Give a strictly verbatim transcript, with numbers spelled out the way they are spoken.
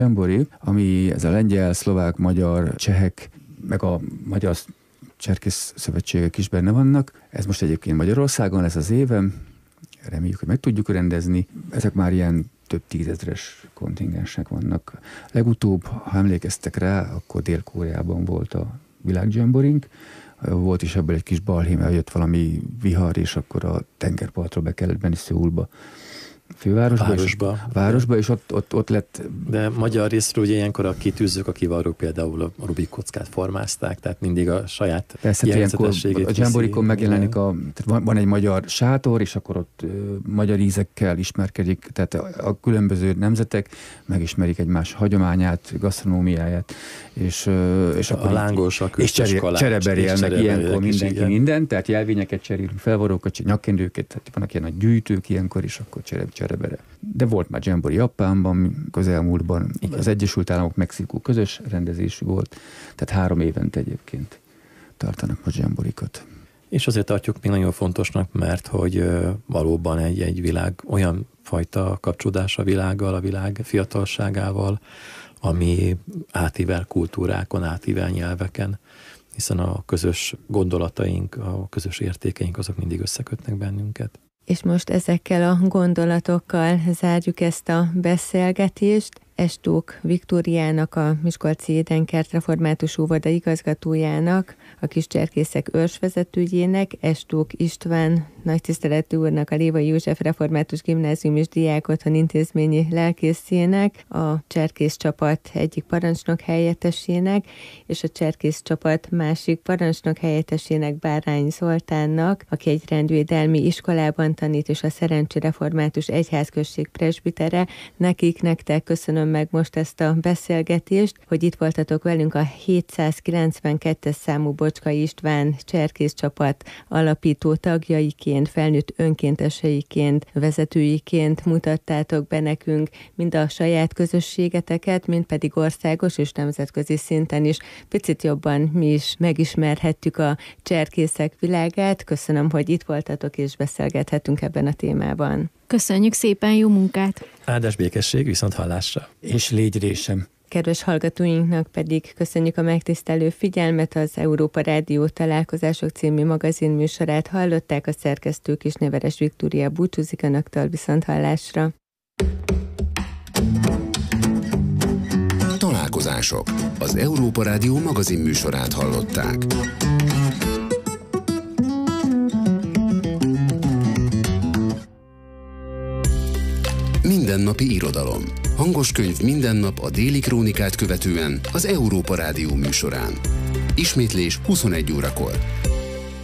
Dzsambori, ami ez a lengyel, szlovák, magyar, csehek, meg a magyar cserkész szövetségek is benne vannak. Ez most egyébként Magyarországon lesz az évem, reméljük, hogy meg tudjuk rendezni. Ezek már ilyen több tízezres kontingensek vannak. Legutóbb, ha emlékeztek rá, akkor Dél-Koreában volt a világdzsamborink. Volt is ebből egy kis balhé, mert jött valami vihar, és akkor a tengerpartról be kellett menni Szöulba. Fővárosba, Városba. És, városba, és ott, ott, ott lett... De magyar részről ugye ilyenkor a kitűzők, a kivarrók például a Rubik kockát formázták, tehát mindig a saját jellegzetességét. A dzsamborikon megjelenik, a, tehát van, van egy magyar sátor, és akkor ott ö, magyar ízekkel ismerkedik, tehát a, a különböző nemzetek megismerik egymás hagyományát, gasztronómiáját, és, ö, és a, akkor... A lángos, a és csereberélnek ilyenkor mindenki igen. mindent, tehát jelvényeket cserélünk, felvarrókat, nyakkendőket, tehát vannak ilyen nagy gyűjtők ilyenkor, és akkor csere, cserebere. De volt már dzsambori Japánban, közelmúltban, igen. Az Egyesült Államok, Mexikó közös rendezésű volt, tehát három évente egyébként tartanak a dzsamborikat. És azért tartjuk még nagyon fontosnak, mert hogy valóban egy, egy világ, olyan fajta kapcsolódás a világgal, a világ fiatalságával, ami átível kultúrákon, átível nyelveken, hiszen a közös gondolataink, a közös értékeink azok mindig összekötnek bennünket. És most ezekkel a gondolatokkal zárjuk ezt a beszélgetést. Estók Viktóriának, a Miskolci Édenkert Református Óvoda igazgatójának, a Kiscserkészek őrsvezetőjének, Estók István nagytiszteletű úrnak, a Lévai József Református Gimnázium és Diákotthon intézményi lelkészének, a cserkész csapat egyik parancsnok helyettesének, és a cserkész csapat másik parancsnok helyettesének, Bárány Zoltánnak, aki egy rendvédelmi iskolában tanít, és a Szerencsé Református Egyházközség presbitere. Nekik, nektek köszönöm meg most ezt a beszélgetést, hogy itt voltatok velünk a hétszázkilencvenkettes számú Bocskai István cserkész csapat alapító tagjaiként, felnőtt önkénteseiként, vezetőiként mutattátok be nekünk mind a saját közösségeteket, mind pedig országos és nemzetközi szinten is. Picit jobban mi is megismerhettük a cserkészek világát. Köszönöm, hogy itt voltatok és beszélgethetünk ebben a témában. Köszönjük szépen, jó munkát! Áldás békesség, viszont hallásra! És légy résem! Kedves hallgatóinknak pedig köszönjük a megtisztelő figyelmet, az Európa Rádió Találkozások című magazin műsorát hallották, a szerkesztő Kisneveres Viktória búcsúzik önöktől, viszont hallásra. Találkozások. Az Európa Rádió magazin műsorát hallották. Mindennapi irodalom. Hangos könyv minden nap a Déli Krónikát követően az Európa Rádió műsorán. Ismétlés huszonegy órakor.